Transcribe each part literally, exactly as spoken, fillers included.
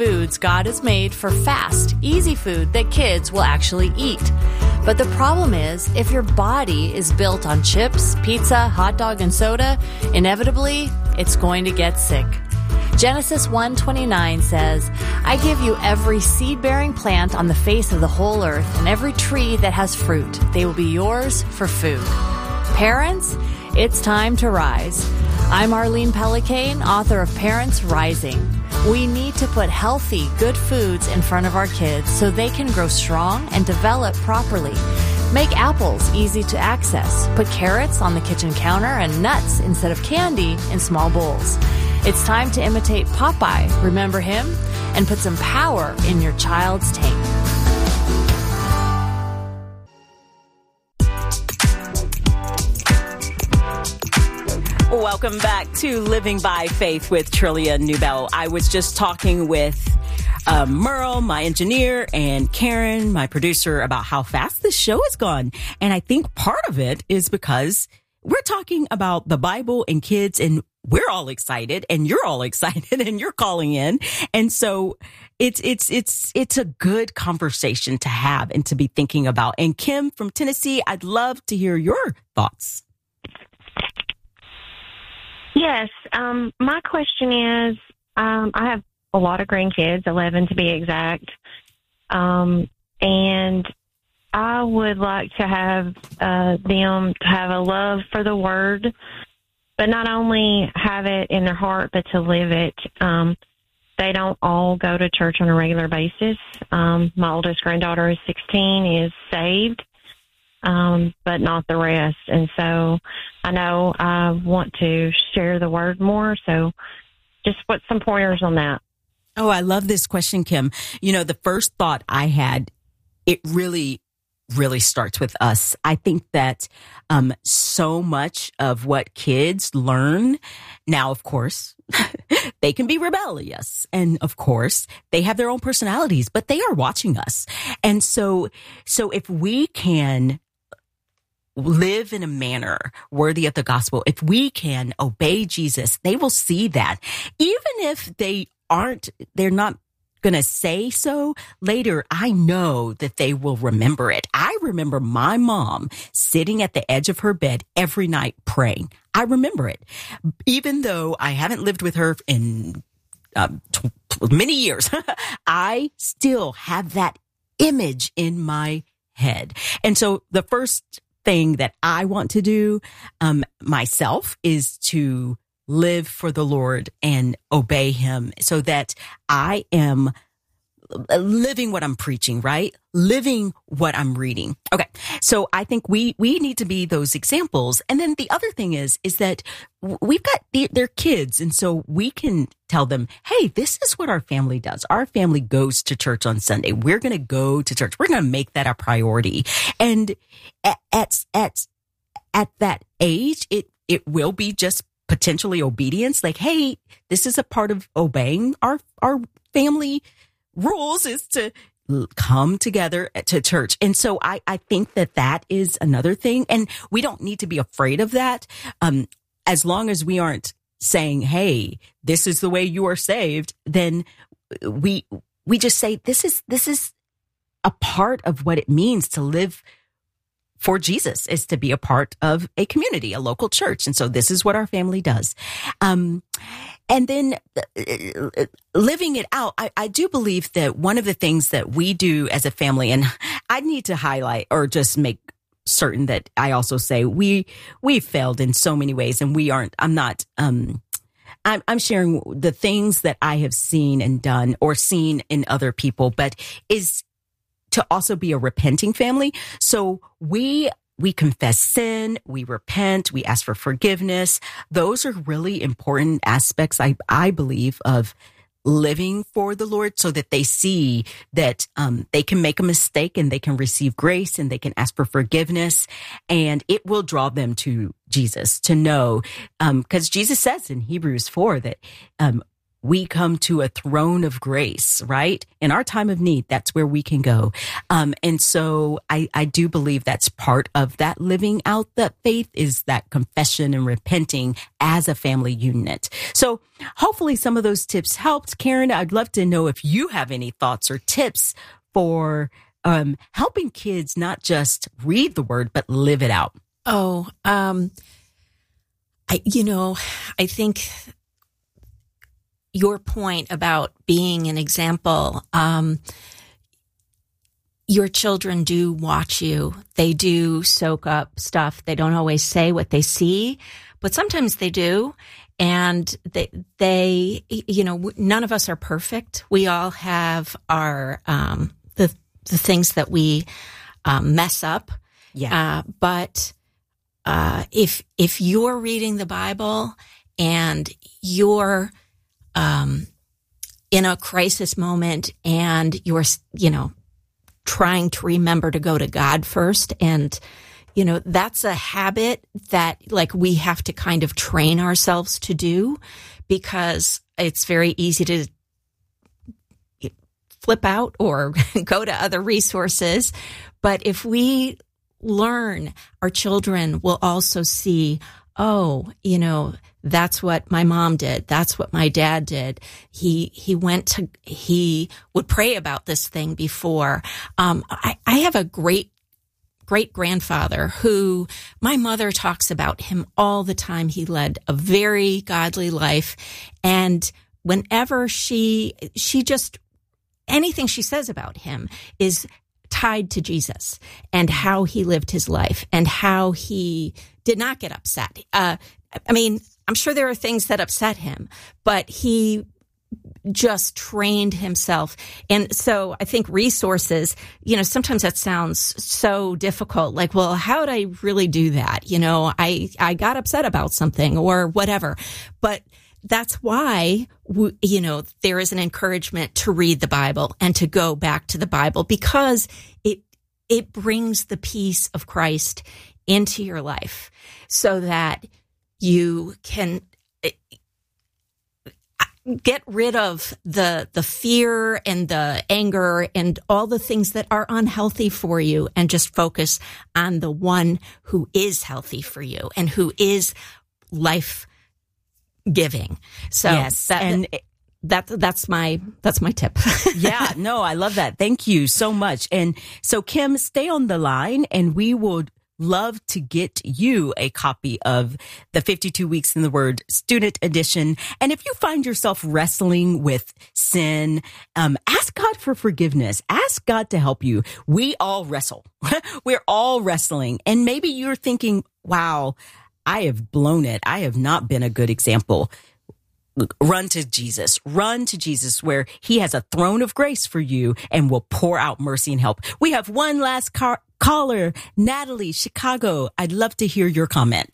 Foods God has made for fast, easy food that kids will actually eat. But the problem is, if your body is built on chips, pizza, hot dog, and soda, inevitably, it's going to get sick. Genesis one twenty-nine says, I give you every seed-bearing plant on the face of the whole earth and every tree that has fruit. They will be yours for food. Parents, it's time to rise. I'm Arlene Pellicane, author of Parents Rising. We need to put healthy, good foods in front of our kids so they can grow strong and develop properly. Make apples easy to access. Put carrots on the kitchen counter and nuts instead of candy in small bowls. It's time to imitate Popeye, remember him? And put some power in your child's tank. Welcome back to Living by Faith with Trillia Newbell. I was just talking with uh, Merle, my engineer, and Karen, my producer, about how fast this show has gone. And I think part of it is because we're talking about the Bible and kids, and we're all excited, and you're all excited, and you're calling in. And so it's it's it's it's a good conversation to have and to be thinking about. And Kim from Tennessee, I'd love to hear your thoughts. Yes. Um, my question is, um, I have a lot of grandkids, eleven to be exact. Um, and I would like to have uh, them to have a love for the Word, but not only have it in their heart, but to live it. Um, they don't all go to church on a regular basis. Um, my oldest granddaughter is sixteen, is saved. Um, but not the rest. And so I know I want to share the Word more. So just put some pointers on that. Oh, I love this question, Kim. You know, the first thought I had, it really, really starts with us. I think that um, so much of what kids learn now, of course, they can be rebellious. And of course, they have their own personalities, but they are watching us. And so, so if we can live in a manner worthy of the gospel, if we can obey Jesus, they will see that. Even if they aren't, they're not going to say so later, I know that they will remember it. I remember my mom sitting at the edge of her bed every night praying. I remember it. Even though I haven't lived with her in um, t- many years, I still have that image in my head. And so the first thing that I want to do um, myself is to live for the Lord and obey him so that I am living what I'm preaching, right? Living what I'm reading. Okay. So I think we, we need to be those examples. And then the other thing is, is that we've got the, their kids. And so we can tell them, hey, this is what our family does. Our family goes to church on Sunday. We're going to go to church. We're going to make that a priority. And at, at, at, at that age, it, it will be just potentially obedience. Like, hey, this is a part of obeying our, our family rules is to come together to church. And so I, I think that that is another thing. And we don't need to be afraid of that. Um, as long as we aren't saying, hey, this is the way you are saved, then we, we just say, this is, this is a part of what it means to live for Jesus, is to be a part of a community, a local church. And so this is what our family does. Um, And then uh, living it out, I, I do believe that one of the things that we do as a family, and I need to highlight or just make certain that I also say we, we've failed in so many ways, and we aren't, I'm not, um, I'm, I'm sharing the things that I have seen and done or seen in other people, but is to also be a repenting family. So we We confess sin, we repent, we ask for forgiveness. Those are really important aspects, I, I believe, of living for the Lord, so that they see that um, they can make a mistake and they can receive grace and they can ask for forgiveness, and it will draw them to Jesus to know, because um, Jesus says in Hebrews four that um, we come to a throne of grace, right? In our time of need, that's where we can go. Um, and so I, I do believe that's part of that living out that faith is that confession and repenting as a family unit. So hopefully some of those tips helped. Karen, I'd love to know if you have any thoughts or tips for um, helping kids not just read the word, but live it out. Oh, um, I, you know, I think your point about being an example, um, your children do watch you. They do soak up stuff. They don't always say what they see, but sometimes they do. And they, they, you know, none of us are perfect. We all have our, um, the, the things that we, um, mess up. Yeah. Uh, but, uh, if, if you're reading the Bible and you're, um, in a crisis moment and you're, you know, trying to remember to go to God first, and, you know, that's a habit that like we have to kind of train ourselves to do, because it's very easy to flip out or go to other resources. But if we learn, our children will also see, oh, you know, that's what my mom did. That's what my dad did. He, he went to, he would pray about this thing before. Um, I, I have a great, great grandfather who my mother talks about him all the time. He led a very godly life. And whenever she, she just, anything she says about him is tied to Jesus and how he lived his life and how he did not get upset. Uh, I mean, I'm sure there are things that upset him, but he just trained himself. And so I think resources, you know, sometimes that sounds so difficult. Like, well, how would I really do that? You know, I, I got upset about something or whatever, but that's why, we, you know, there is an encouragement to read the Bible and to go back to the Bible, because it, it brings the peace of Christ into your life so that you can get rid of the the fear and the anger and all the things that are unhealthy for you, and just focus on the one who is healthy for you and who is life giving. So yes, that, and that that's my that's my tip. Yeah, no, I love that. Thank you so much. And so, Kim, stay on the line, and we will love to get you a copy of the fifty-two Weeks in the Word Student Edition. And if you find yourself wrestling with sin, um, ask God for forgiveness. Ask God to help you. We all wrestle. We're all wrestling. And maybe you're thinking, wow, I have blown it. I have not been a good example. Run to Jesus. Run to Jesus, where he has a throne of grace for you and will pour out mercy and help. We have one last car- caller, Natalie, Chicago. I'd love to hear your comment.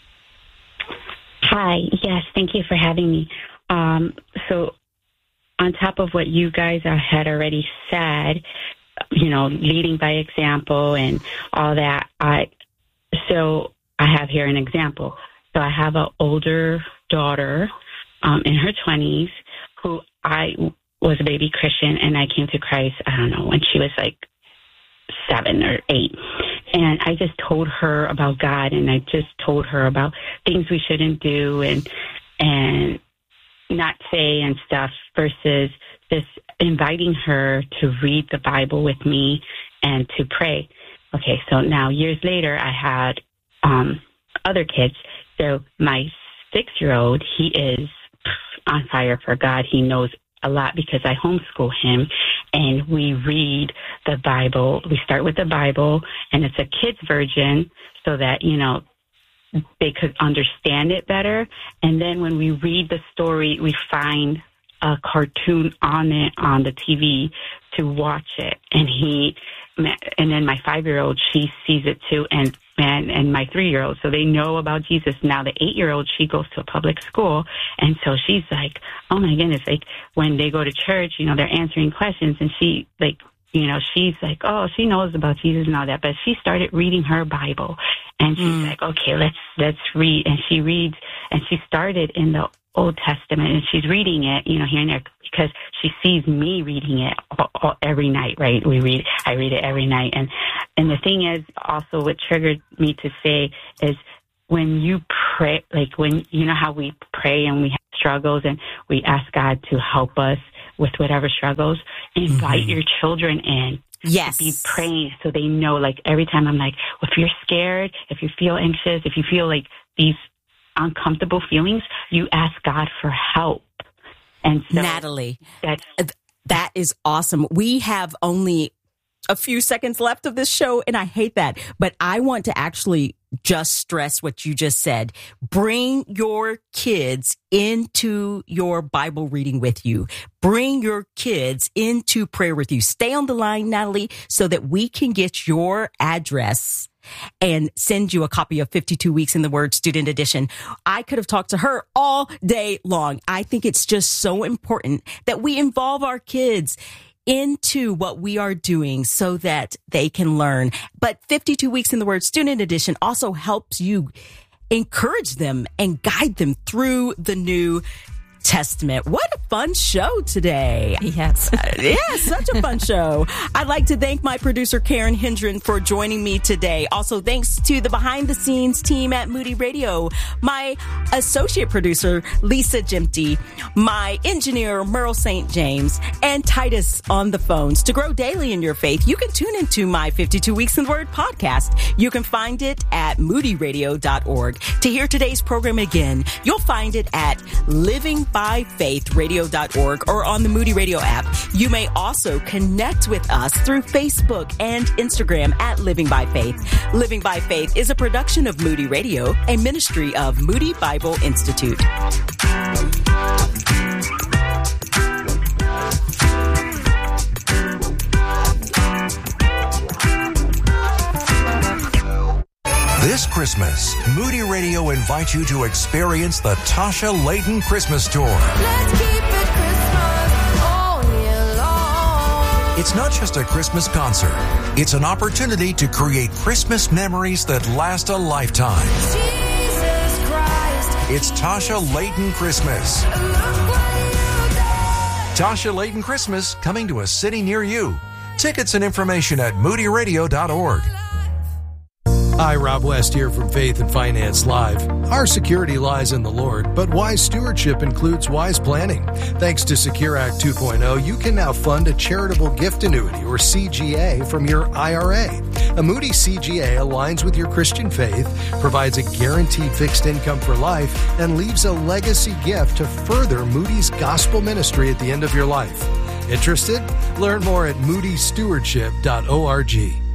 Hi. Yes, thank you for having me. Um, so on top of what you guys had already said, you know, leading by example and all that, I so I have here an example. So I have an older daughter um, in her twenties who I was a baby Christian, and I came to Christ, I don't know, when she was like seven or eight. And I just told her about God, and I just told her about things we shouldn't do and and not say and stuff, versus just inviting her to read the Bible with me and to pray. Okay, so now years later, I had um, other kids. So my six-year-old, he is on fire for God. He knows a lot because I homeschool him, and we read the Bible. We start with the Bible, and it's a kid's version so that, you know, they could understand it better. And then when we read the story, we find a cartoon on it on the T V to watch it. And he, and then my five-year-old, she sees it too, and and, and my three-year-old, so they know about Jesus. Now the eight-year-old, she goes to a public school, and so she's like, oh my goodness, like when they go to church, you know, they're answering questions, and she, like, you know, she's like, oh, she knows about Jesus and all that, but she started reading her Bible, and she's mm. like, okay, let's let's read, and she reads, and she started in the Old Testament, and she's reading it, you know, here and there, because she sees me reading it all, all, every night, right? We read, I read it every night. And, and the thing is also what triggered me to say is when you pray, like when, you know how we pray and we have struggles and we ask God to help us with whatever struggles, invite mm-hmm. your children in. Yes. To be praying so they know, like every time I'm like, well, if you're scared, if you feel anxious, if you feel like these uncomfortable feelings, you ask God for help. And so Natalie, that's, that is awesome. We have only a few seconds left of this show, and I hate that, but I want to actually just stress what you just said. Bring your kids into your Bible reading with you. Bring your kids into prayer with you. Stay on the line, Natalie, so that we can get your address and send you a copy of fifty-two Weeks in the Word Student Edition. I could have talked to her all day long. I think it's just so important that we involve our kids into what we are doing so that they can learn. But fifty-two Weeks in the Word Student Edition also helps you encourage them and guide them through the New Testament. What a fun show today. Yes. Yeah, such a fun show. I'd like to thank my producer, Karen Hendren, for joining me today. Also, thanks to the behind the scenes team at Moody Radio, my associate producer, Lisa Jemty, my engineer, Merle Saint James, and Titus on the phones. To grow daily in your faith, you can tune into my fifty-two Weeks in the Word podcast. You can find it at moody radio dot org. To hear today's program again, you'll find it at living by faith radio dot org or on the Moody Radio app. You may also connect with us through Facebook and Instagram at Living by Faith. Living by Faith is a production of Moody Radio, a ministry of Moody Bible Institute. This Christmas, Moody Radio invites you to experience the Tasha Layton Christmas Tour. Let's keep it Christmas all year long. It's not just a Christmas concert. It's an opportunity to create Christmas memories that last a lifetime. Jesus Christ. It's Tasha Layton Christmas. Look what you done. Tasha Layton Christmas, coming to a city near you. Tickets and information at moody radio dot org. Hi, Rob West here from Faith and Finance Live. Our security lies in the Lord, but wise stewardship includes wise planning. Thanks to Secure Act two point oh, you can now fund a charitable gift annuity, or C G A, from your I R A. A Moody C G A aligns with your Christian faith, provides a guaranteed fixed income for life, and leaves a legacy gift to further Moody's gospel ministry at the end of your life. Interested? Learn more at moody stewardship dot org.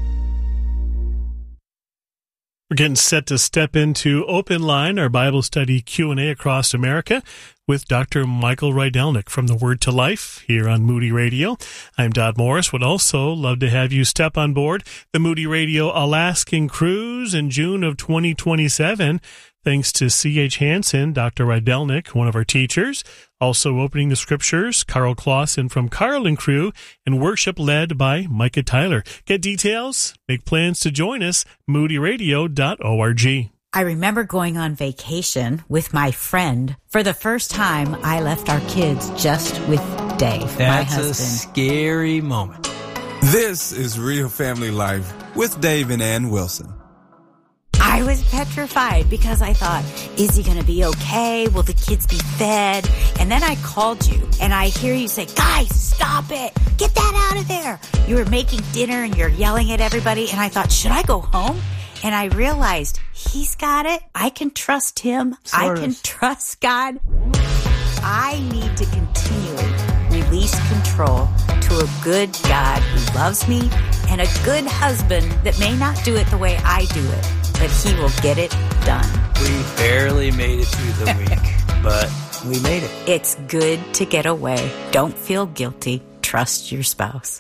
We're getting set to step into Open Line, our Bible study Q and A across America, with Doctor Michael Rydelnik from The Word to Life here on Moody Radio. I'm Dodd Morris. Would also love to have you step on board the Moody Radio Alaskan Cruise in June of twenty twenty-seven. Thanks to C H Hansen, Doctor Rydelnik, one of our teachers. Also opening the scriptures, Carl Clausen from Carl and Crew, and worship led by Micah Tyler. Get details, make plans to join us, moody radio dot org. I remember going on vacation with my friend. For the first time, I left our kids just with Dave, That's my husband. a scary moment. This is Real Family Life with Dave and Ann Wilson. I was petrified because I thought, is he going to be okay? Will the kids be fed? And then I called you and I hear you say, guys, stop it. Get that out of there. You were making dinner and you're yelling at everybody. And I thought, should I go home? And I realized he's got it. I can trust him. Sort I of. can trust God. I need to continually release control to a good God who loves me and a good husband that may not do it the way I do it, but he will get it done. We barely made it through the week, but we made it. It's good to get away. Don't feel guilty. Trust your spouse.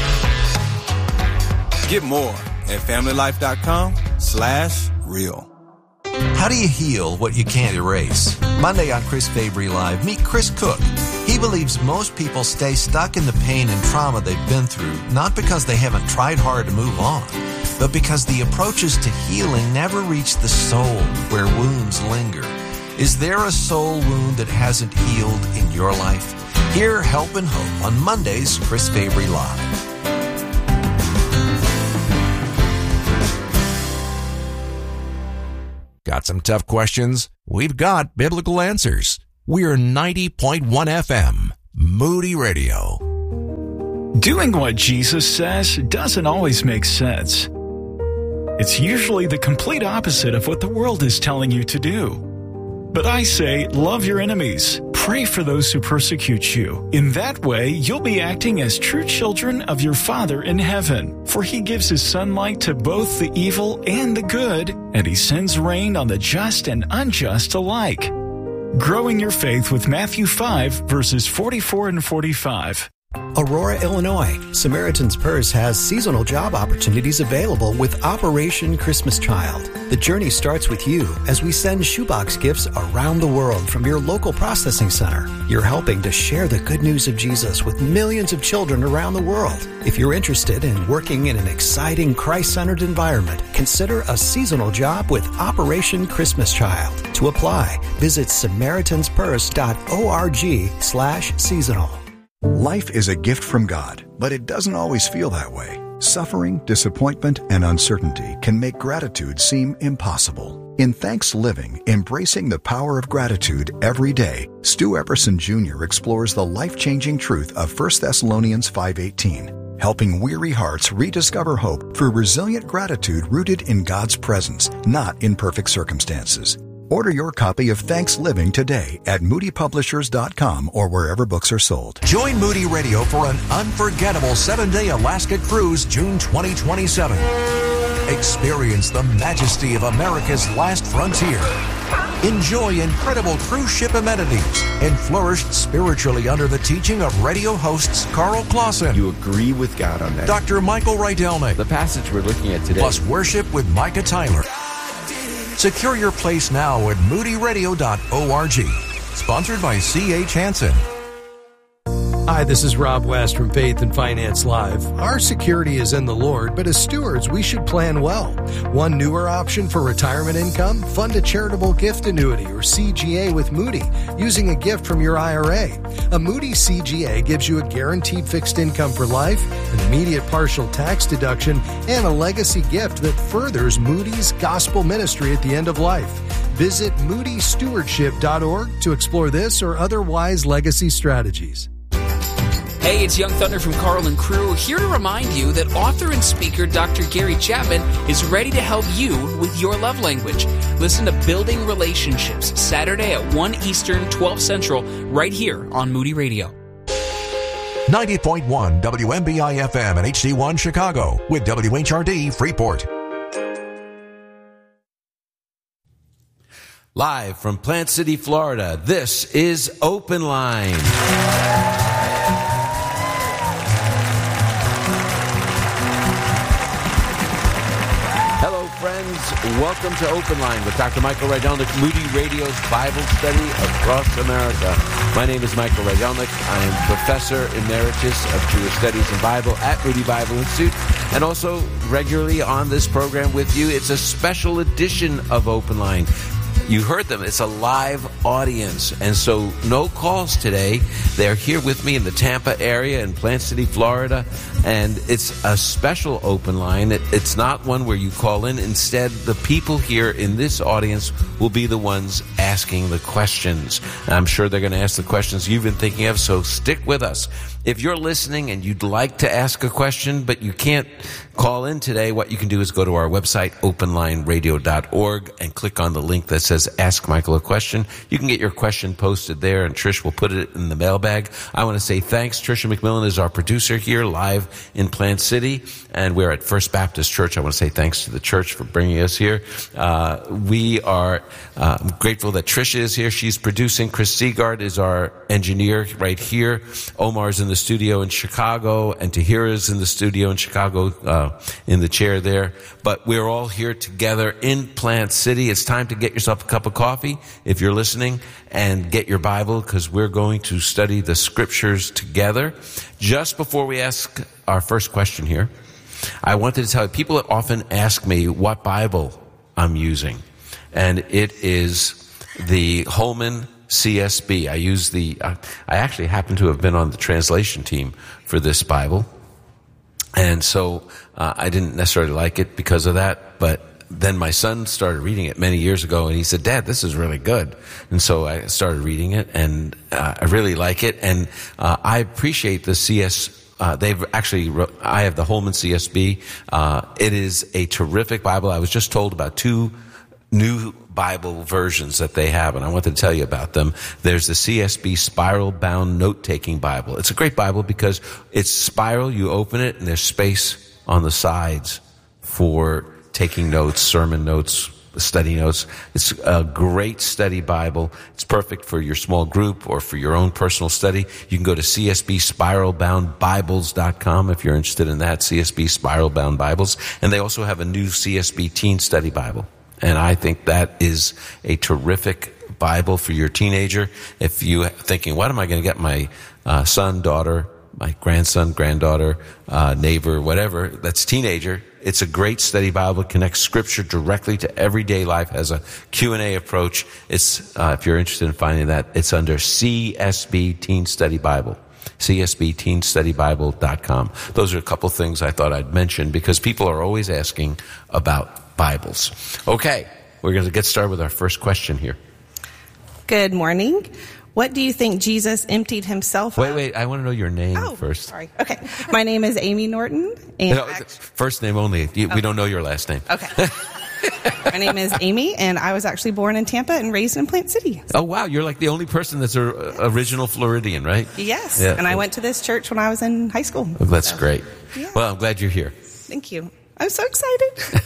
Get more at family life dot com slash real. How do you heal what you can't erase? Monday on Chris Fabry Live, meet Chris Cook. He believes most people stay stuck in the pain and trauma they've been through, not because they haven't tried hard to move on, but because the approaches to healing never reach the soul where wounds linger. Is there a soul wound that hasn't healed in your life? Hear Help and Hope on Mondays, Chris Fabry Live. Got some tough questions? We've got biblical answers. We're ninety point one F M, Moody Radio. Doing what Jesus says doesn't always make sense. It's usually the complete opposite of what the world is telling you to do. But I say, love your enemies. Pray for those who persecute you. In that way, you'll be acting as true children of your Father in heaven. For he gives his sunlight to both the evil and the good, and he sends rain on the just and unjust alike. Growing your faith with Matthew five, verses forty-four and forty-five. Aurora, Illinois. Samaritan's Purse has seasonal job opportunities available with Operation Christmas Child. The journey starts with you as we send shoebox gifts around the world from your local processing center. You're helping to share the good news of Jesus with millions of children around the world. If you're interested in working in an exciting Christ-centered environment, consider a seasonal job with Operation Christmas Child. To apply, visit SamaritansPurse.org slash seasonal. Life is a gift from God, but it doesn't always feel that way. Suffering, disappointment, and uncertainty can make gratitude seem impossible. In Thanks Living, Embracing the Power of Gratitude Every Day, Stu Epperson Junior explores the life-changing truth of First Thessalonians five eighteen, helping weary hearts rediscover hope through resilient gratitude rooted in God's presence, not in perfect circumstances. Order your copy of Thanks Living today at moody publishers dot com or wherever books are sold. Join Moody Radio for an unforgettable seven-day Alaska cruise June twenty twenty-seven. Experience the majesty of America's last frontier. Enjoy incredible cruise ship amenities and flourish spiritually under the teaching of radio hosts Carl Clausen. You agree with God on that. Doctor Michael Rydelnik. The passage we're looking at today. Plus worship with Micah Tyler. Secure your place now at moody radio dot org. Sponsored by C H Hansen. Hi, this is Rob West from Faith and Finance Live. Our security is in the Lord, but as stewards, we should plan well. One newer option for retirement income? Fund a charitable gift annuity or C G A with Moody using a gift from your I R A. A Moody C G A gives you a guaranteed fixed income for life, an immediate partial tax deduction, and a legacy gift that furthers Moody's gospel ministry at the end of life. Visit moody stewardship dot org to explore this or other wise legacy strategies. Hey, it's Young Thunder from Carl and Crew, here to remind you that author and speaker Doctor Gary Chapman is ready to help you with your love language. Listen to Building Relationships, Saturday at one Eastern, twelve Central, right here on Moody Radio. ninety point one W M B I F M and H D one Chicago with W H R D Freeport. Live from Plant City, Florida, this is Open Line. Hello, friends. Welcome to Open Line with Doctor Michael Rydelnik, Moody Radio's Bible study across America. My name is Michael Rydelnik. I am Professor Emeritus of Jewish Studies and Bible at Moody Bible Institute, and also regularly on this program with you. It's a special edition of Open Line. You heard them. It's a live audience. And so no calls today. They're here with me in the Tampa area in Plant City, Florida. And it's a special open line. It, it's not one where you call in. Instead, the people here in this audience will be the ones asking the questions. And I'm sure they're going to ask the questions you've been thinking of, so stick with us. If you're listening and you'd like to ask a question, but you can't call in today, what you can do is go to our website, open line radio dot org, and click on the link that says Ask Michael a Question. You can get your question posted there, and Trish will put it in the mailbag. I want to say thanks. Tricia McMillan is our producer here live in Plant City, and we're at First Baptist Church. I want to say thanks to the church for bringing us here. Uh, we are uh, grateful that Tricia is here. She's producing. Chris Seagard is our engineer right here. Omar's in the studio in Chicago, and Tahira's in the studio in Chicago, uh, in the chair there. But we're all here together in Plant City. It's time to get yourself a cup of coffee, if you're listening, and get your Bible, because we're going to study the scriptures together. Just before we ask our first question here, I wanted to tell you, people often ask me what Bible I'm using. And it is the Holman C S B. I use the, uh, I actually happen to have been on the translation team for this Bible. And so uh, I didn't necessarily like it because of that, but then my son started reading it many years ago, and he said, Dad, this is really good. And so I started reading it, and uh, I really like it. And uh, I appreciate the C S B. Uh, they've actually, I have the Holman C S B. Uh, it is a terrific Bible. I was just told about two new Bible versions that they have, and I wanted to tell you about them. There's the C S B Spiral Bound Note-Taking Bible. It's a great Bible because it's spiral. You open it, and there's space on the sides for taking notes, sermon notes, study notes. It's a great study Bible. It's perfect for your small group or for your own personal study. You can go to C S B Spiral Bound Bibles dot com if you're interested in that, C S B Spiral Bound Bibles. And they also have a new C S B Teen Study Bible. And I think that is a terrific Bible for your teenager. If you're thinking, what am I going to get my uh, son, daughter, my grandson, granddaughter, uh, neighbor, whatever, that's teenager, it's a great study Bible. It connects Scripture directly to everyday life, has a Q and A approach. It's, uh, if you're interested in finding that, it's under C S B Teen Study Bible, C S B Teen Study Bible dot com. Those are a couple things I thought I'd mention because people are always asking about Bibles. Okay, we're going to get started with our first question here. Good morning. What do you think Jesus emptied himself Wait, of? wait, I want to know your name Oh, first. sorry. Okay. My name is Amy Norton. And No, first name only. You, Okay. We don't know your last name. Okay. My name is Amy, and I was actually born in Tampa and raised in Plant City. Oh, wow. You're like the only person that's an original Floridian, right? Yes. Yeah. And I went to this church when I was in high school. Well, that's So, great. Yeah. Well, I'm glad you're here. Thank you. I'm so excited.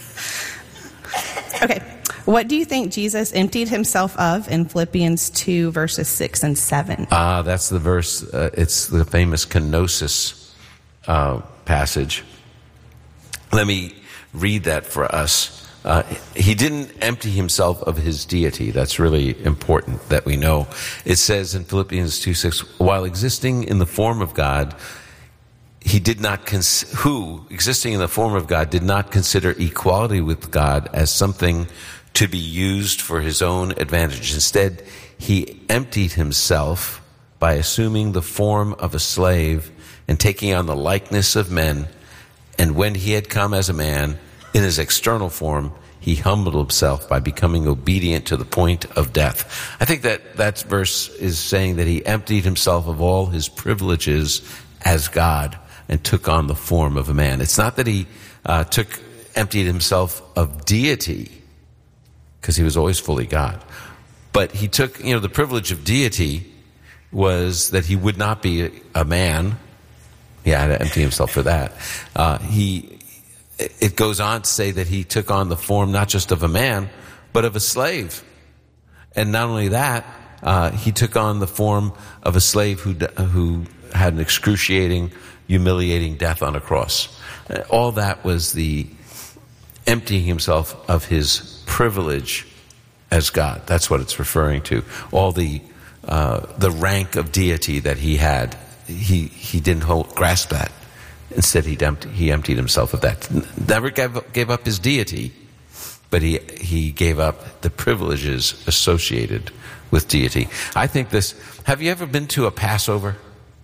Okay. What do you think Jesus emptied himself of in Philippians two, verses six and seven? Ah, that's the verse. Uh, it's the famous kenosis uh, passage. Let me read that for us. Uh, he didn't empty himself of his deity. That's really important that we know. It says in Philippians two six, while existing in the form of God, he did not, cons- who, existing in the form of God, did not consider equality with God as something to be used for his own advantage. Instead, he emptied himself by assuming the form of a slave and taking on the likeness of men. And when he had come as a man, in his external form, he humbled himself by becoming obedient to the point of death. I think that that verse is saying that he emptied himself of all his privileges as God and took on the form of a man. It's not that he uh, took emptied himself of deity, because he was always fully God. But he took, you know, the privilege of deity was that he would not be a, a man. He had to empty himself for that. Uh, he, it goes on to say that he took on the form not just of a man, but of a slave. And not only that, uh, he took on the form of a slave who who had an excruciating, humiliating death on a cross. All that was the emptying himself of his privilege as God. That's what it's referring to. All the uh, the rank of deity that he had, he he didn't hold, grasp that. Instead, he emptied, he emptied himself of that. Never gave, gave up his deity, but he he gave up the privileges associated with deity. I think this. Have you ever been to a Passover?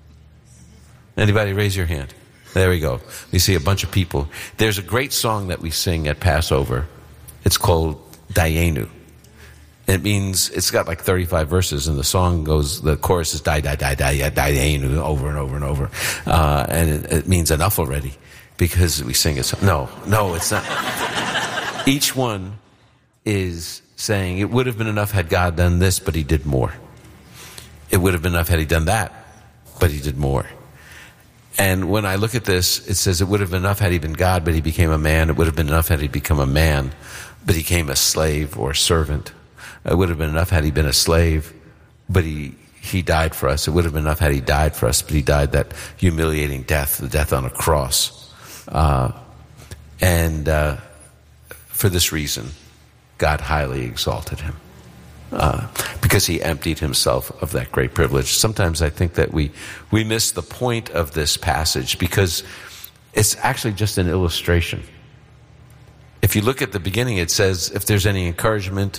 Anybody raise your hand? There we go. We see a bunch of people. There's a great song that we sing at Passover. It's called Dayenu. It means, it's got like thirty-five verses, and the song goes, the chorus is die, die, die, die, Dayenu, over and over and over. Uh, and it, it means enough already, because we sing it. No, no, it's not. Each one is saying, it would have been enough had God done this, but he did more. It would have been enough had he done that, but he did more. And when I look at this, it says it would have been enough had he been God, but he became a man. It would have been enough had he become a man, but he became a slave or a servant. It would have been enough had he been a slave, but he, he died for us. It would have been enough had he died for us, but he died that humiliating death, the death on a cross. Uh, and uh, for this reason, God highly exalted him. Uh, because he emptied himself of that great privilege. Sometimes I think that we we miss the point of this passage because it's actually just an illustration. If you look at the beginning, it says, if there's any encouragement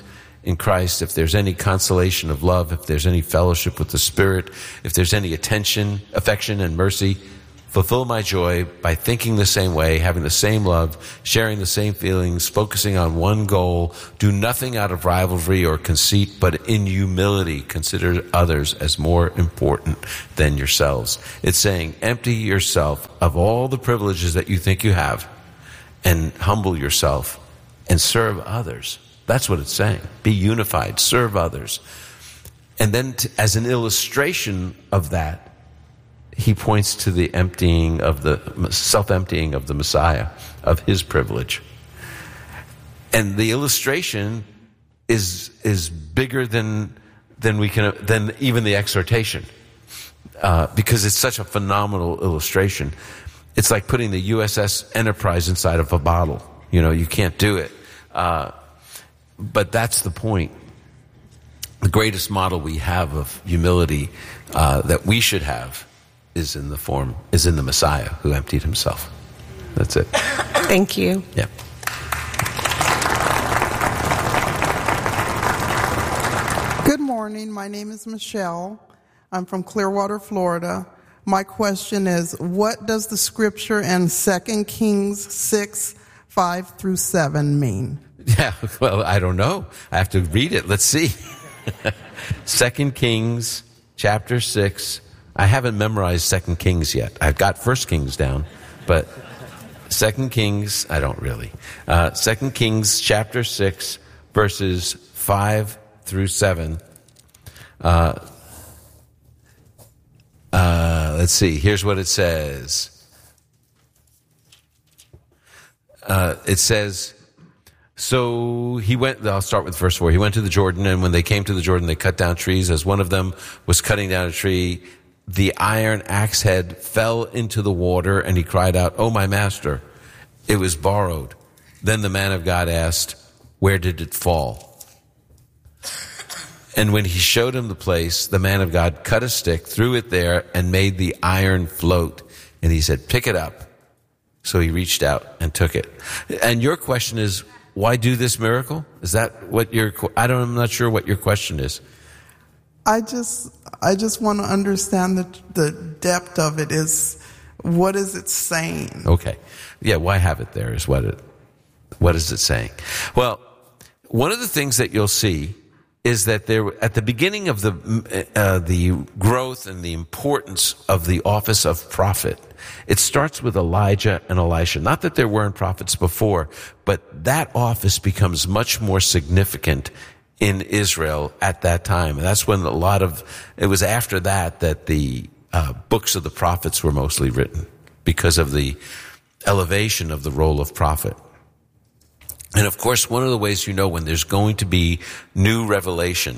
in Christ, if there's any consolation of love, if there's any fellowship with the Spirit, if there's any attention, affection, and mercy, fulfill my joy by thinking the same way, having the same love, sharing the same feelings, focusing on one goal. Do nothing out of rivalry or conceit, but in humility consider others as more important than yourselves. It's saying empty yourself of all the privileges that you think you have and humble yourself and serve others. That's what it's saying. Be unified, serve others. And then to, as an illustration of that, he points to the emptying of the self-emptying of the Messiah, of his privilege. And the illustration is is bigger than than we can than even the exhortation, uh, because it's such a phenomenal illustration. It's like putting the U S S Enterprise inside of a bottle. You know, you can't do it. Uh, but that's the point. The greatest model we have of humility uh, that we should have is in the form, is in the Messiah who emptied himself. That's it. Thank you. Yeah. Good morning. My name is Michelle. I'm from Clearwater, Florida. My question is, what does the scripture in Second Kings six, five through seven mean? Yeah, well, I don't know. I have to read it. Let's see. Second Kings chapter six. I haven't memorized Second Kings yet. I've got First Kings down, but Second Kings, I don't really. Uh, Second Kings chapter six, verses five through seven. Uh, uh, let's see. Here's what it says. Uh, it says, so he went, I'll start with verse four. He went to the Jordan, and when they came to the Jordan, they cut down trees. As one of them was cutting down a tree, the iron axe head fell into the water, and he cried out, "Oh, my master, it was borrowed." Then the man of God asked, "Where did it fall?" And when he showed him the place, the man of God cut a stick, threw it there, and made the iron float. And he said, "Pick it up." So he reached out and took it. And your question is, why do this miracle? Is that what your, I don't, I'm not sure what your question is. I just, I just want to understand the the depth of it. Is what is it saying? Okay, yeah. Why have it there? Is what it, what is it saying? Well, one of the things that you'll see is that there, at the beginning of the uh, the growth and the importance of the office of prophet, it starts with Elijah and Elisha. Not that there weren't prophets before, but that office becomes much more significant in Israel at that time. And that's when a lot of, it was after that that the uh, books of the prophets were mostly written, because of the elevation of the role of prophet. And of course, one of the ways you know when there's going to be new revelation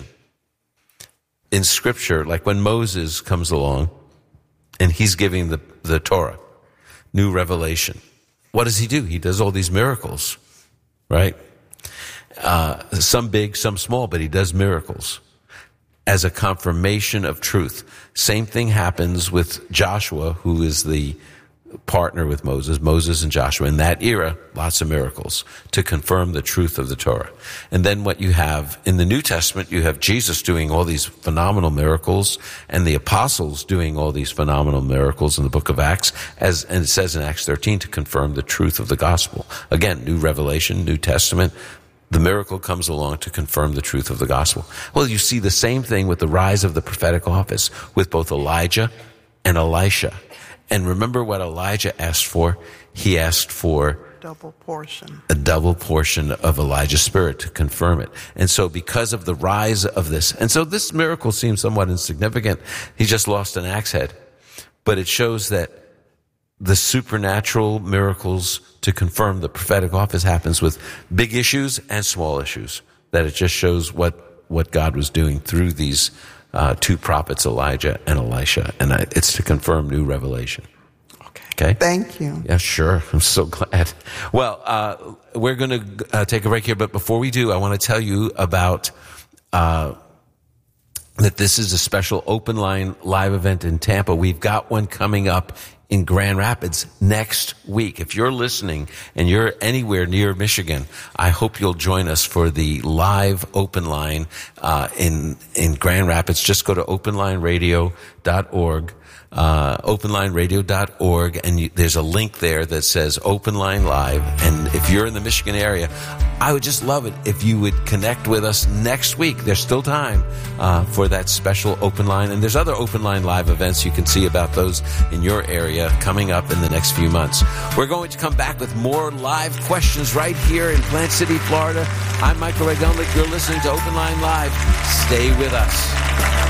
in Scripture, like when Moses comes along and he's giving the, the Torah, new revelation. What does he do? He does all these miracles, right? Uh, some big, some small, but he does miracles as a confirmation of truth. Same thing happens with Joshua, who is the partner with Moses, Moses and Joshua. In that era, lots of miracles to confirm the truth of the Torah. And then what you have in the New Testament, you have Jesus doing all these phenomenal miracles, and the apostles doing all these phenomenal miracles in the book of Acts, as and it says in Acts thirteen, to confirm the truth of the gospel. Again, new revelation, New Testament. The miracle comes along to confirm the truth of the gospel. Well, you see the same thing with the rise of the prophetic office with both Elijah and Elisha. And remember what Elijah asked for? He asked for double portion. A double portion of Elijah's spirit to confirm it. And so because of the rise of this, and so this miracle seems somewhat insignificant. He just lost an axe head. But it shows that the supernatural miracles to confirm the prophetic office happens with big issues and small issues. That it just shows what, what God was doing through these Uh, two prophets, Elijah and Elisha, and I, it's to confirm new revelation. Okay. Okay. Thank you. Yeah, sure. I'm so glad. Well, uh, we're going to uh, take a break here, but before we do, I want to tell you about uh, that this is a special open line live event in Tampa. We've got one coming up in Grand Rapids next week. If you're listening and you're anywhere near Michigan, I hope you'll join us for the live open line uh, in in Grand Rapids. Just go to open line radio dot org. Uh, open line radio dot org, and you, there's a link there that says Open Line Live. And if you're in the Michigan area, I would just love it if you would connect with us next week. There's still time uh, for that special Open Line, and there's other Open Line Live events. You can see about those in your area coming up in the next few months. We're going to come back with more live questions right here in Plant City, Florida. I'm Michael Rydelnik. You're listening to Open Line Live. Stay with us.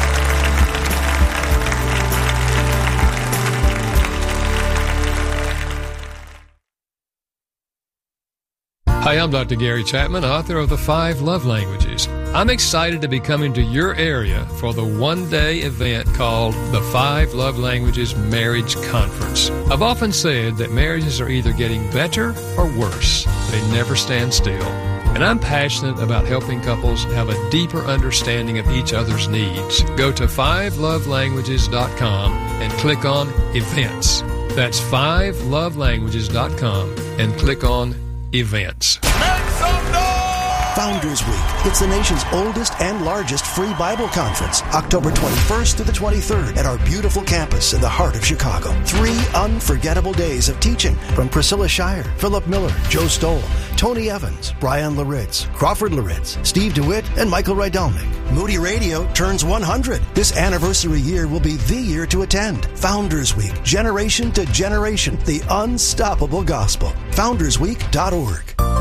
Hi, I'm Doctor Gary Chapman, author of The Five Love Languages. I'm excited to be coming to your area for the one-day event called the Five Love Languages Marriage Conference. I've often said that marriages are either getting better or worse. They never stand still. And I'm passionate about helping couples have a deeper understanding of each other's needs. Go to five love languages dot com and click on Events. That's five love languages dot com and click on Events. Founders Week. It's the nation's oldest and largest free Bible conference, October twenty-first to the twenty-third at our beautiful campus in the heart of Chicago. Three unforgettable days of teaching from Priscilla Shire, Philip Miller, Joe Stoll, Tony Evans, Brian Laritz, Crawford Laritz, Steve DeWitt, and Michael Rydelnik. Moody Radio turns one hundred. This anniversary year will be the year to attend. Founders Week, generation to generation, the unstoppable gospel. founders week dot org.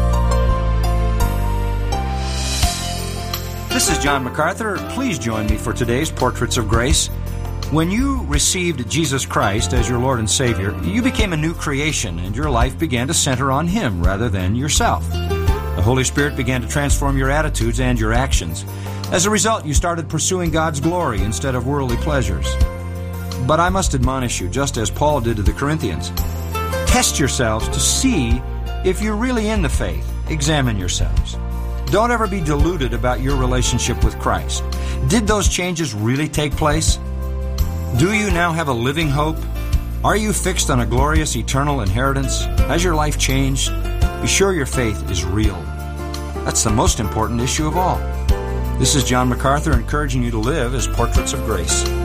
This is John MacArthur. Please join me for today's Portraits of Grace. When you received Jesus Christ as your Lord and Savior, you became a new creation, and your life began to center on Him rather than yourself. The Holy Spirit began to transform your attitudes and your actions. As a result, you started pursuing God's glory instead of worldly pleasures. But I must admonish you, just as Paul did to the Corinthians. Test yourselves to see if you're really in the faith. Examine yourselves. Don't ever be deluded about your relationship with Christ. Did those changes really take place? Do you now have a living hope? Are you fixed on a glorious eternal inheritance? Has your life changed? Be sure your faith is real. That's the most important issue of all. This is John MacArthur encouraging you to live as Portraits of Grace.